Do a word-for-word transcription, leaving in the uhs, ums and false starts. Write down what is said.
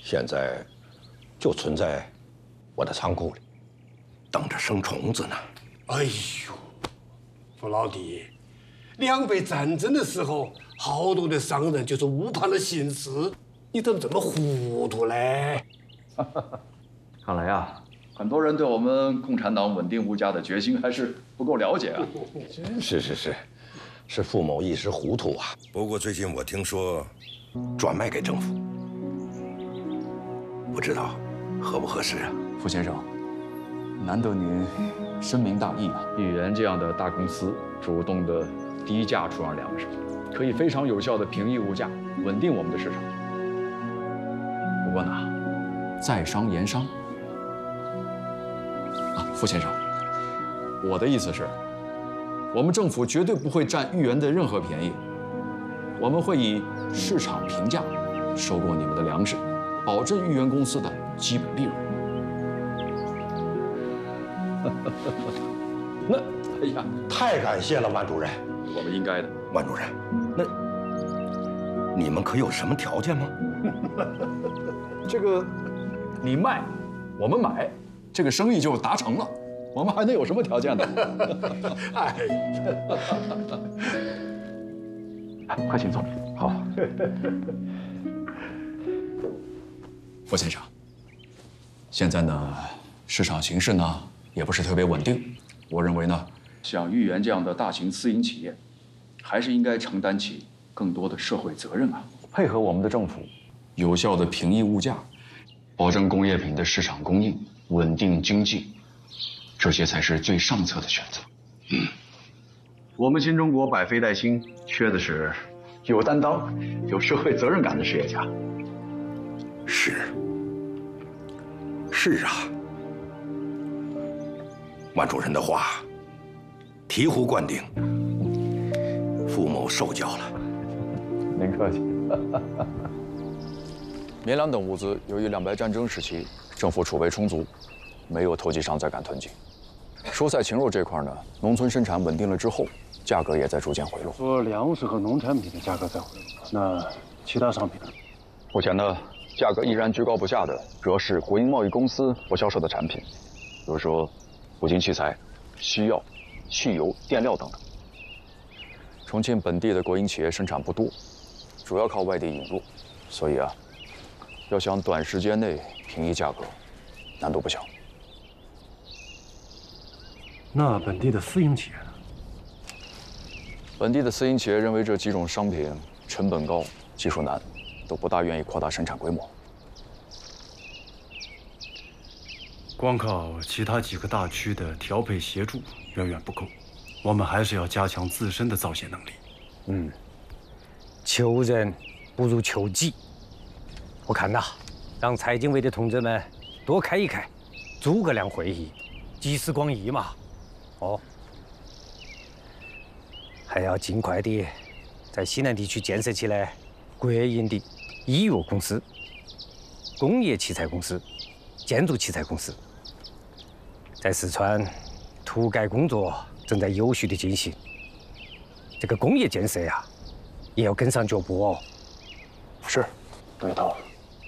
现在就存在我的仓库里，等着生虫子呢。 哎呦，傅老弟，两北战争的时候，好多的商人就是误判了形势，你怎么这么糊涂嘞？ 看来呀，很多人对我们共产党稳定物价的决心还是不够了解啊。 是是是，是傅某一时糊涂啊。不过最近我听说，转卖给政府，不知道合不合适啊？ 傅先生，难得您深明大义啊！豫园这样的大公司主动的低价出让粮食，可以非常有效的平抑物价，稳定我们的市场。不过呢，在商言商。啊，傅先生，我的意思是，我们政府绝对不会占豫园的任何便宜，我们会以市场平价收购你们的粮食，保证豫园公司的基本利润。 那，哎呀，太感谢了，万主任。 我们应该的。 万主任，那你们可有什么条件吗？ 这个，你卖，我们买。这个生意就达成了，我们还能有什么条件呢？ 哎， 哎，快请坐。好，傅先生，现在呢，市场形势呢也不是特别稳定，我认为呢，像豫园这样的大型私营企业，还是应该承担起更多的社会责任啊，配合我们的政府，有效的平抑物价，保证工业品的市场供应。稳定经济，这些才是最上策的选择。嗯，我们新中国百废待兴，缺的是有担当、有社会责任感的实业家。 是，是啊。万主任的话，醍醐灌顶，傅某受教了。 您客气。棉粮等物资，由于两败战争时期政府储备充足，没有投机商再敢囤积。蔬菜、禽肉这块呢，农村生产稳定了之后，价格也在逐渐回落。 说粮食和农产品的价格在回落，那其他商品呢？ 目前呢，价格依然居高不下的，主要是国营贸易公司所销售的产品，比如说五金器材、西药、汽油、垫料等等。重庆本地的国营企业生产不多，主要靠外地引入，所以啊。要想短时间内平抑价格，难度不小。 那本地的私营企业呢？ 本地的私营企业认为这几种商品成本高、技术难，都不大愿意扩大生产规模。 光靠其他几个大区的调配协助远远不够，我们还是要加强自身的造血能力。 嗯，求人不如求己。我看呐，让财经委的同志们多开一开诸葛亮会议，集思广益嘛。哦，还要尽快地在西南地区建设起来国营的医药公司、工业器材公司、建筑器材公司。在四川，土改工作正在有序地进行，这个工业建设呀，也要跟上脚步哦。 是， 对头。